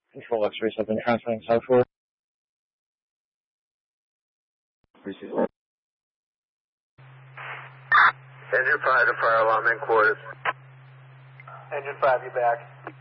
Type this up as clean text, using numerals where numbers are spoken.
Control X-rays have been transmitting southward. Appreciate it. Engine 5 to fire alarm in quarters. Engine 5, you back.